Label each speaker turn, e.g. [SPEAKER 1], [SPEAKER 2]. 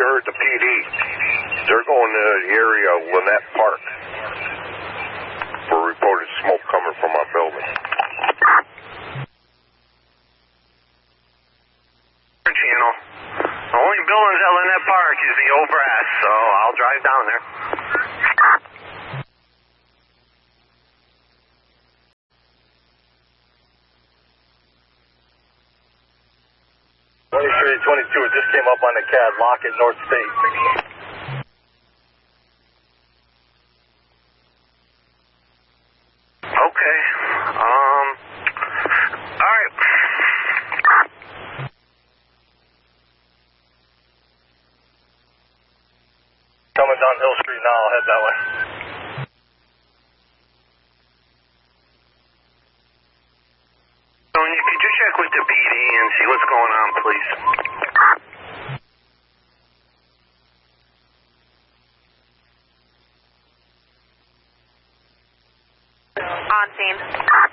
[SPEAKER 1] heard the PD. They're going to the area of Lynette Park for reported smoke coming from our building.
[SPEAKER 2] Channel. The only buildings at Lynette Park is the old brass, so I'll drive down there.
[SPEAKER 1] It just came up on the CAD, Lockett, North State.
[SPEAKER 2] Okay. Alright.
[SPEAKER 1] Coming down Hill Street now, I'll head that way.
[SPEAKER 2] Tony, could you check with the PD and see what's going on, please?
[SPEAKER 3] On scene.